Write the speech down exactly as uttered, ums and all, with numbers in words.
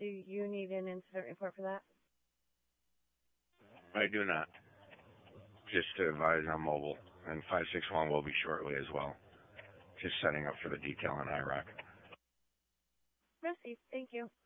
Do you need an incident report for that? I do not. Just to advise I'm mobile, and five six one will be shortly as well. Just setting up for the detail on I R O C. Received. Thank you.